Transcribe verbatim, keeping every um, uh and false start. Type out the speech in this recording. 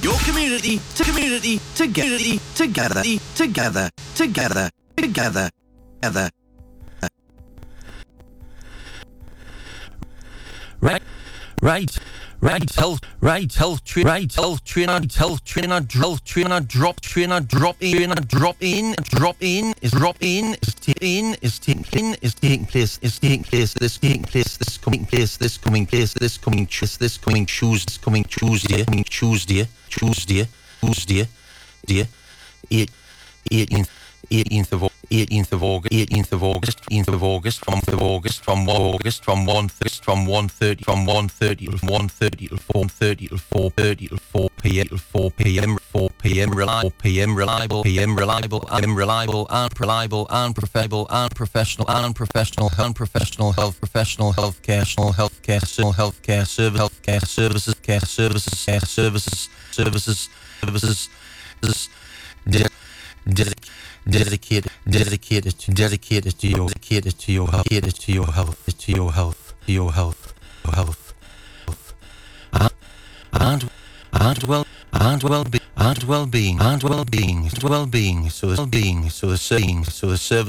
Your community to community together, together, together, together, together, together. Right, right, right, health, right, health, tri- right, health, trainer, health, trainer, health, trainer, drop, trainer, drop in, drop in, drop in, is drop in, is taking in, is taking in, is taking place, is taking place, this taking place, this coming place, this coming place, this coming, this, this coming Tuesday, this coming Tuesday, coming Tuesday, Tuesday, Tuesday, Tuesday, eight, eighteenth, eighteenth of eighteenth of August, eighteenth of August, eighteenth of August, from of August, from August, from one thirty, from one thirty, from one thirty till one thirty till four thirty till four thirty till four p.m. till four p.m. four p.m. reliable, p.m. reliable, p.m. reliable, and reliable, and reliable, and professional, and professional, and professional, and professional health, professional healthcare, healthcare, healthcare, service, healthcare services, care services, care services, services, services, services, dedicated. Dedicated, dedicated, to, dedicated to your, dedicated to your health, dedicated to your health, to your health, to your health, your health, health, and and and well, and well being, and well being, and well being, and well being. So the well being, so the serving, so the service.